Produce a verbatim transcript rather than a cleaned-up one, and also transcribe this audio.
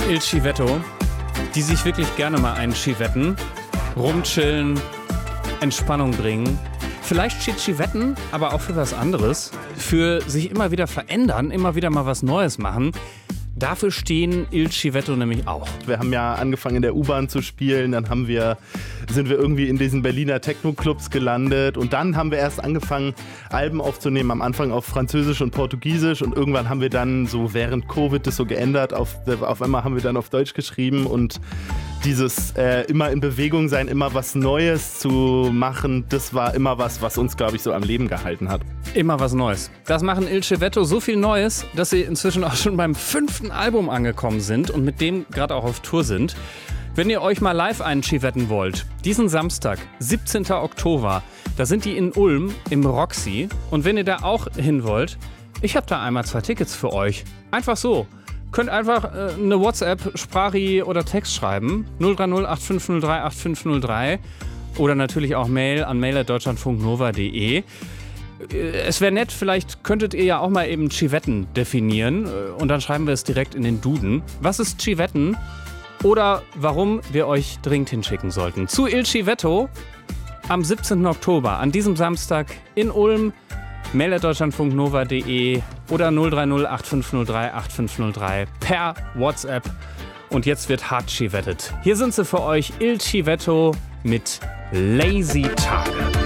Il Civetto, die sich wirklich gerne mal einen Civetten, rumchillen, Entspannung bringen. Vielleicht steht Civetten aber auch für was anderes, für sich immer wieder verändern, immer wieder mal was Neues machen. Dafür stehen Il Civetto nämlich auch. Wir haben ja angefangen in der U-Bahn zu spielen, dann haben wir, sind wir irgendwie in diesen Berliner Techno-Clubs gelandet und dann haben wir erst angefangen, Alben aufzunehmen, am Anfang auf Französisch und Portugiesisch und irgendwann haben wir dann so während Covid das so geändert, auf, auf einmal haben wir dann auf Deutsch geschrieben und dieses äh, immer in Bewegung sein, immer was Neues zu machen, das war immer was, was uns, glaube ich, so am Leben gehalten hat. Immer was Neues. Das machen Il Civetto so viel Neues, dass sie inzwischen auch schon beim fünften Album angekommen sind und mit dem gerade auch auf Tour sind. Wenn ihr euch mal live einen Civetten wollt, diesen Samstag, siebzehnten Oktober, da sind die in Ulm im Roxy. Und wenn ihr da auch hin wollt, ich habe da einmal zwei Tickets für euch. Einfach so. Könnt einfach äh, eine WhatsApp, Sprachri oder Text schreiben. null drei null acht fünf null drei acht fünf null drei oder natürlich auch Mail an mail at deutschlandfunknova punkt de. Es wäre nett, vielleicht könntet ihr ja auch mal eben Civetten definieren und dann schreiben wir es direkt in den Duden. Was ist Civetten oder warum wir euch dringend hinschicken sollten? Zu Il Civetto am siebzehnten Oktober, an diesem Samstag in Ulm. mail at deutschlandfunknova punkt de oder null drei null acht fünf null drei acht fünf null drei per WhatsApp. Und jetzt wird hart civettet. Hier sind sie für euch, Il Civetto mit Lazy Tage.